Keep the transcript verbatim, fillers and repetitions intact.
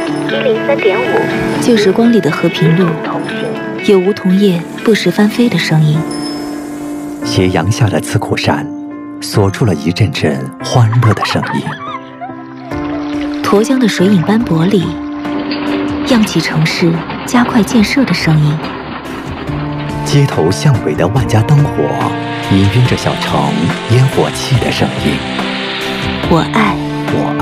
一零三点五。 旧时光里的和平路，有梧桐叶不时翻飞的声音。 斜阳下的刺库山，锁住了一阵阵欢乐的声音。 沱江的水影斑驳里，漾起城市加快建设的声音。 街头巷尾的万家灯火，氤氲着小城烟火气的声音。 我爱。 我爱。